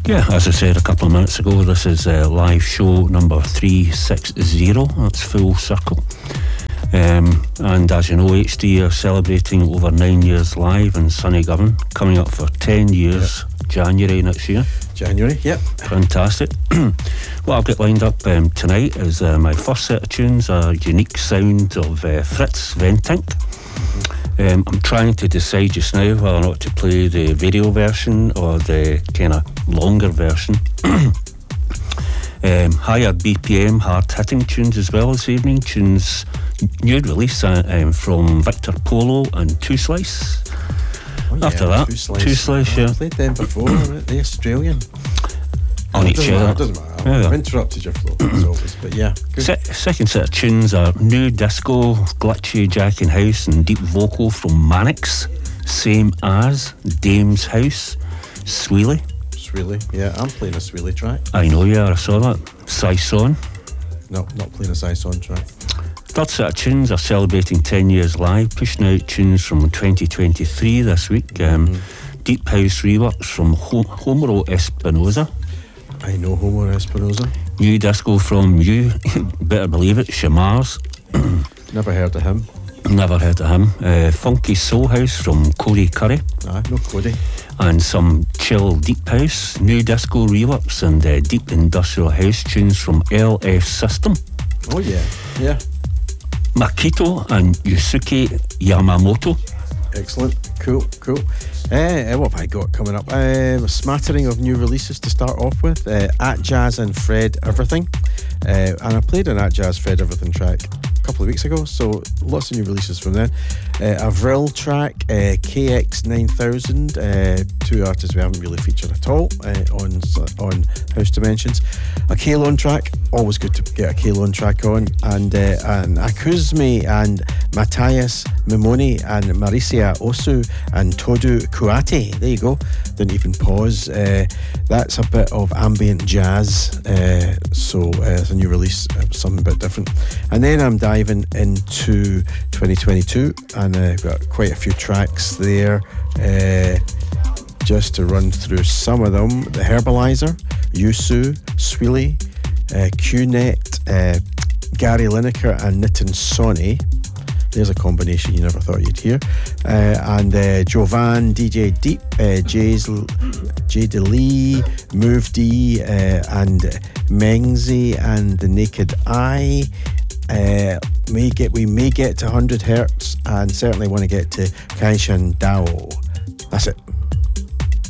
Yeah, as I said a couple of minutes ago, this is live show number 360. That's full circle. And as you know, HD are celebrating over 9 years live in sunny Govan, coming up for 10 years, January next year. January, yep. Fantastic. What I've got lined up tonight is my first set of tunes, a unique sound of Fritz Ventink. I'm trying to decide just now whether or not to play the video version or the kind of longer version. Higher BPM, hard-hitting tunes as well this evening. Tunes, new release from Victor Polo and Two Slice. Oh, yeah, After that, Two Slice, yeah. I played them before, the Australian. On each other. It doesn't matter. Yeah. I've interrupted your flow, as always, but yeah. Second set of tunes are new disco, glitchy jacking house and deep vocal from Mannix, Same As, Dame's House, Sweely. Sweely, yeah, I'm playing a Sweely track. I know you are, I saw that. Saison. No, not playing a Saison track. Third set of tunes are celebrating 10 years live, pushing out tunes from 2023 this week. Deep House reworks from Homero Espinosa. I know Homero Espinosa. New disco from you, better believe it, Shamars. Never heard of him. Never heard of him. Funky Soul House from Cody Curry. No Cody. And some chill deep house, new disco reworks and deep industrial house tunes from LF System. Oh yeah, yeah. Makito and Yusuke Yamamoto. Excellent, cool. What have I got coming up? A smattering of new releases to start off with. At Jazz and Fred Everything. And I played an At Jazz Fred Everything track a couple of weeks ago, so lots of new releases from then. A Vril track, KX9000, two artists we haven't really featured at all on House Dimensions. A K-Lone track, always good to get a K-Lone track on, and Akuzme and Matthias Mimoni and Marisia Osu and Todu Kuate. There you go. Didn't even pause. That's a bit of ambient jazz, so it's a new release, something a bit different. And then I'm diving into 2022, and I've got quite a few tracks there. Just to run through some of them: The Herbalizer, Yusu, Sweely, QNet, Gary Lineker and Nitin Soni. There's a combination you never thought you'd hear. And Jovan, DJ Deep, J Lee, Move D, and Mengzi and The Naked Eye. We may get to 100 Hertz, and certainly want to get to Kaishan Dao. That's it.